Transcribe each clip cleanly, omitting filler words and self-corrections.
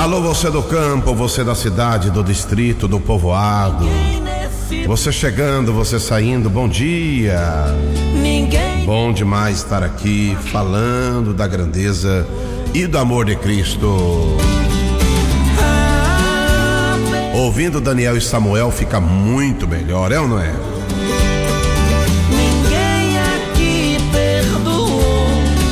Alô, você do campo, você da cidade, do distrito, do povoado. Você chegando, você saindo, bom dia. Bom demais estar aqui falando da grandeza e do amor de Cristo. Ouvindo Daniel e Samuel fica muito melhor, é ou não é? Ninguém aqui perdoou,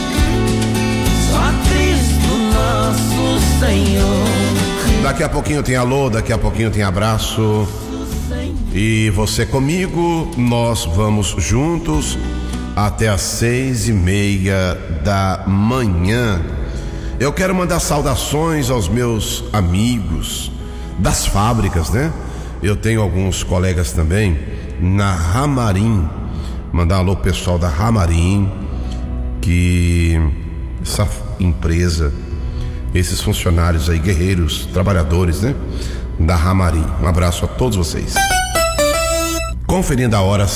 só Cristo nosso Senhor. Daqui a pouquinho tem alô, daqui a pouquinho tem abraço. E você comigo, nós vamos juntos até às 6:30 da manhã. Eu quero mandar saudações aos meus amigos das fábricas, né? Eu tenho alguns colegas também na Ramarim. Mandar um alô pro pessoal da Ramarim, que essa empresa, esses funcionários aí, guerreiros, trabalhadores, né? Da Ramarim. Um abraço a todos vocês. Conferindo a hora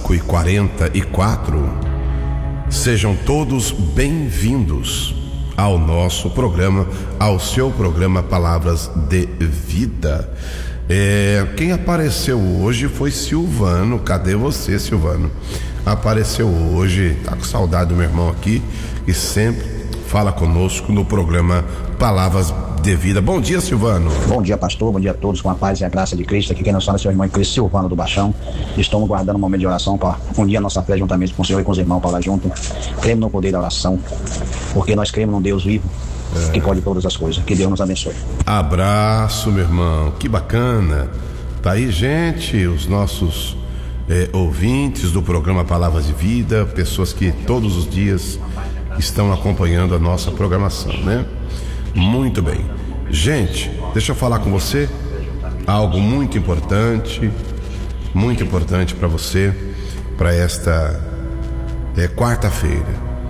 5:44. Sejam todos bem-vindos ao nosso programa, ao seu programa Palavras de Vida. Quem apareceu hoje foi Silvano. Cadê você, Silvano? Apareceu hoje, tá com saudade do meu irmão aqui, que sempre fala conosco no programa Palavras de Vida. Bom dia, Silvano. Bom dia, pastor. Bom dia a todos, com a paz e a graça de Cristo. Aqui quem nós fala é seu irmão em Cristo, Silvano do Baixão. Estamos guardando um momento de oração para fundir a nossa fé juntamente com o Senhor e com os irmãos para lá junto. Cremos no poder da oração, porque nós cremos num Deus vivo que pode todas as coisas. Que Deus nos abençoe. Abraço, meu irmão. Que bacana. Tá aí, gente, os nossos ouvintes do programa Palavras de Vida, pessoas que todos os dias estão acompanhando a nossa programação, né? Muito bem. Gente, deixa eu falar com você algo muito importante para você, para esta quarta-feira.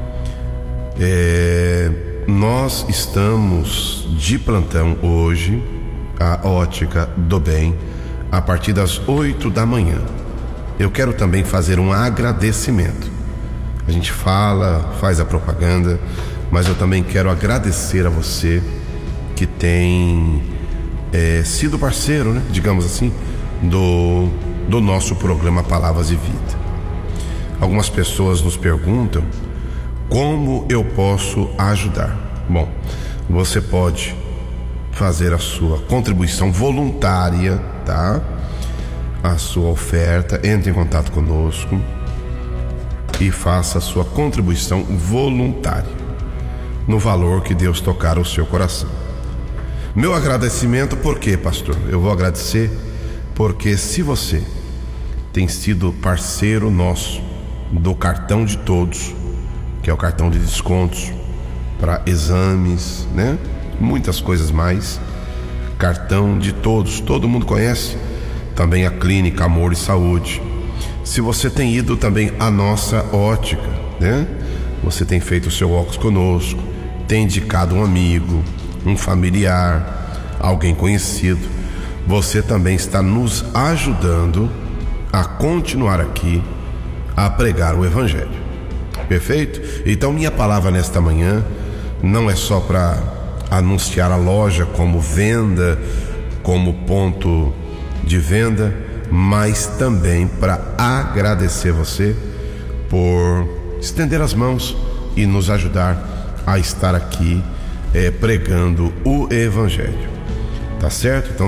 Nós estamos de plantão hoje, a Ótica do Bem, a partir das 8 da manhã. Eu quero também fazer um agradecimento. A gente faz a propaganda, mas eu também quero agradecer a você que tem sido parceiro, né, digamos assim, do nosso programa Palavras de Vida. Algumas pessoas nos perguntam como eu posso ajudar. Bom, você pode fazer a sua contribuição voluntária, tá? A sua oferta, entre em contato conosco e faça a sua contribuição voluntária no valor que Deus tocar o seu coração. Meu agradecimento, por quê, pastor? Eu vou agradecer porque se você tem sido parceiro nosso do cartão de todos, que é o cartão de descontos para exames, né? Muitas coisas mais. Cartão de todos, todo mundo conhece. Também a Clínica Amor e Saúde. Se você tem ido também à nossa ótica, né? Você tem feito o seu óculos conosco, tem indicado um amigo, um familiar, alguém conhecido. Você também está nos ajudando a continuar aqui a pregar o Evangelho. Perfeito? Então minha palavra nesta manhã não é só para anunciar a loja como venda, como ponto de venda, mas também para agradecer você por estender as mãos e nos ajudar a estar aqui pregando o Evangelho. Tá certo? Então